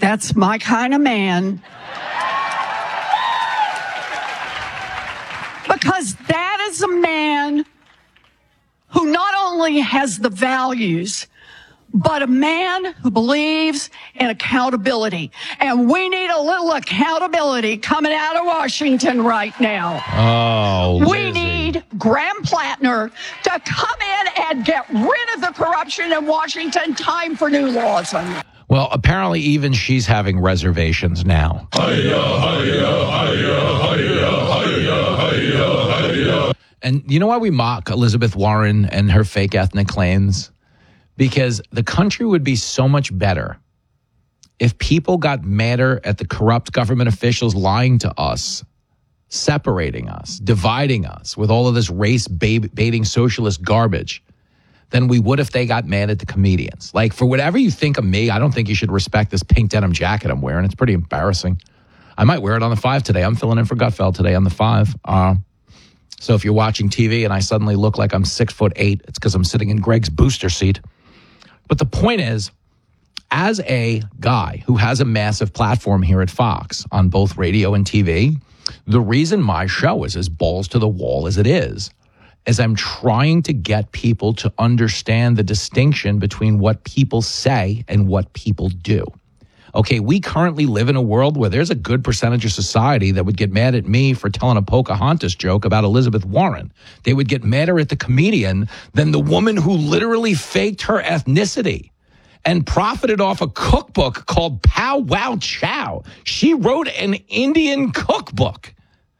That's my kind of man. Because that is a man who not only has the values, but a man who believes in accountability. And we need a little accountability coming out of Washington right now. Oh, we need Graham Plattner to come in and get rid of the corruption in Washington. Time for new laws. Well, apparently even she's having reservations now. And you know why we mock Elizabeth Warren and her fake ethnic claims? Because the country would be so much better if people got madder at the corrupt government officials lying to us, separating us, dividing us with all of this race-baiting socialist garbage than we would if they got mad at the comedians. Like, for whatever you think of me, I don't think you should respect this pink denim jacket I'm wearing. It's pretty embarrassing. I might wear it on the 5 today. I'm filling in for Gutfeld today on the 5. So if you're watching TV and I suddenly look like I'm 6'8", it's because I'm sitting in Greg's booster seat. But the point is, as a guy who has a massive platform here at Fox on both radio and TV, the reason my show is as balls to the wall as it is I'm trying to get people to understand the distinction between what people say and what people do. Okay, we currently live in a world where there's a good percentage of society that would get mad at me for telling a Pocahontas joke about Elizabeth Warren. They would get madder at the comedian than the woman who literally faked her ethnicity and profited off a cookbook called Pow Wow Chow. She wrote an Indian cookbook.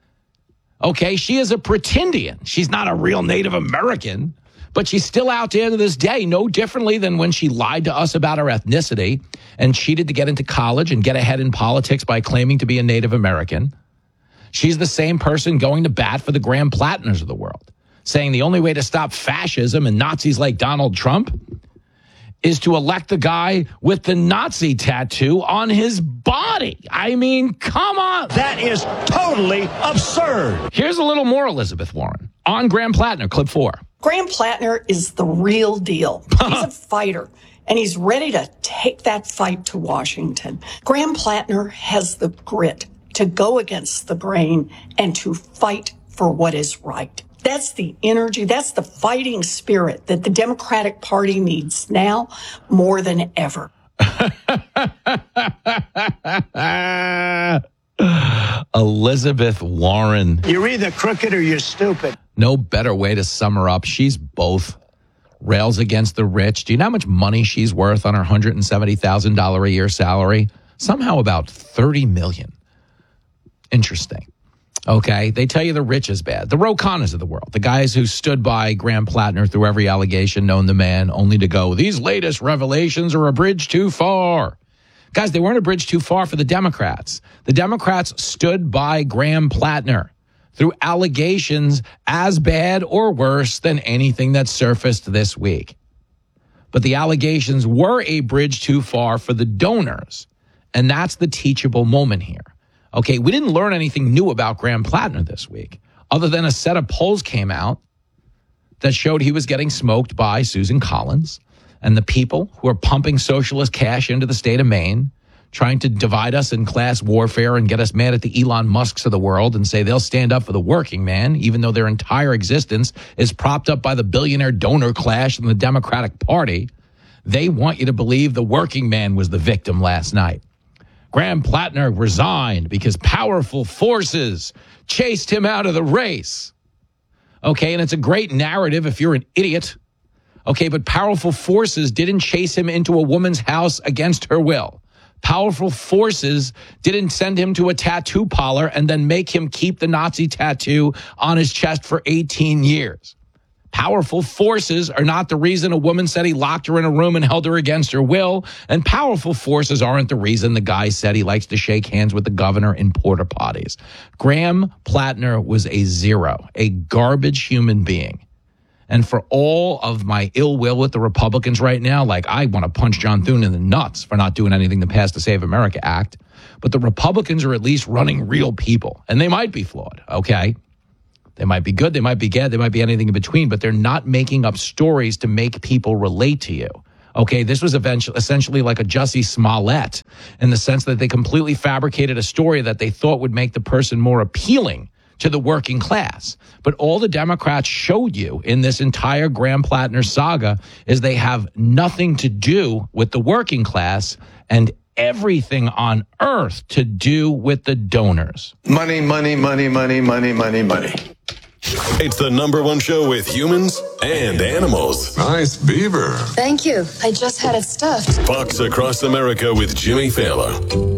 Okay, she is a pretendian. She's not a real Native American, but she's still out there to this day, no differently than when she lied to us about her ethnicity and cheated to get into college and get ahead in politics by claiming to be a Native American. She's the same person going to bat for the Graham Plattners of the world, saying the only way to stop fascism and Nazis like Donald Trump is to elect the guy with the Nazi tattoo on his body. I mean, come on. That is totally absurd. Here's a little more Elizabeth Warren on Graham Plattner, clip 4. Graham Plattner is the real deal. He's a fighter, and he's ready to take that fight to Washington. Graham Plattner has the grit to go against the grain and to fight for what is right. That's the energy, that's the fighting spirit that the Democratic Party needs now more than ever. Elizabeth Warren. You're either crooked or you're stupid. No better way to sum her up. She's both. Rails against the rich. Do you know how much money she's worth on her $170,000 a year salary? Somehow about $30 million. Interesting. Okay, they tell you the rich is bad. The Ro Khannas of the world, the guys who stood by Graham Plattner through every allegation known to man, only to go, these latest revelations are a bridge too far. Guys, they weren't a bridge too far for the Democrats. The Democrats stood by Graham Plattner through allegations as bad or worse than anything that surfaced this week. But the allegations were a bridge too far for the donors, and that's the teachable moment here. Okay, we didn't learn anything new about Graham Plattner this week, other than a set of polls came out that showed he was getting smoked by Susan Collins and the people who are pumping socialist cash into the state of Maine, trying to divide us in class warfare and get us mad at the Elon Musks of the world and say they'll stand up for the working man, even though their entire existence is propped up by the billionaire donor clash in the Democratic Party. They want you to believe the working man was the victim last night. Graham Plattner resigned because powerful forces chased him out of the race. Okay, and it's a great narrative if you're an idiot. Okay, but powerful forces didn't chase him into a woman's house against her will. Powerful forces didn't send him to a tattoo parlor and then make him keep the Nazi tattoo on his chest for 18 years. Powerful forces are not the reason a woman said he locked her in a room and held her against her will. And powerful forces aren't the reason the guy said he likes to shake hands with the governor in porta potties. Graham Plattner was a zero, a garbage human being. And for all of my ill will with the Republicans right now, like I want to punch John Thune in the nuts for not doing anything to pass the Save America Act. But the Republicans are at least running real people. And they might be flawed, okay? They might be good, they might be bad, they might be anything in between, but they're not making up stories to make people relate to you. Okay, this was essentially like a Jussie Smollett in the sense that they completely fabricated a story that they thought would make the person more appealing to the working class. But all the Democrats showed you in this entire Graham Plattner saga is they have nothing to do with the working class and everything on earth to do with the donors. Money, money, money, money, money, money, money. It's the #1 show with humans and animals. Nice beaver. Thank you. I just had it stuffed. Fox Across America with Jimmy Fallon.